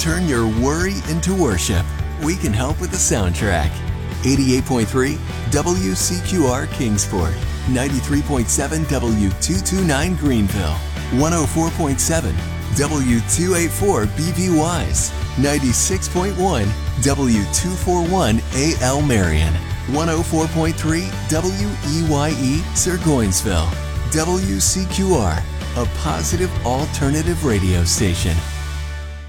Turn your worry into worship. We can help with the soundtrack. 88.3 WCQR Kingsport, 93.7 W229 Greenville, 104.7 W284 BV Wise, 96.1 W241 AL Marion, 104.3 WEYE Sirgoinsville. WCQR, a positive alternative radio station.